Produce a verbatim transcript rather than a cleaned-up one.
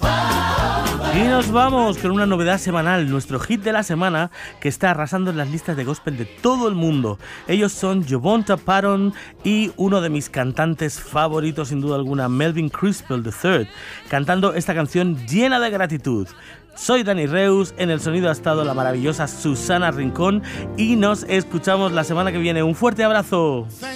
Y nos vamos con una novedad semanal, nuestro hit de la semana que está arrasando en las listas de gospel de todo el mundo. Ellos son Jovonta Patton y uno de mis cantantes favoritos, sin duda alguna, Melvin Crispell tercero, cantando esta canción llena de gratitud. Soy Dani Reus, en el sonido ha estado la maravillosa Susana Rincón y nos escuchamos la semana que viene. Un fuerte abrazo.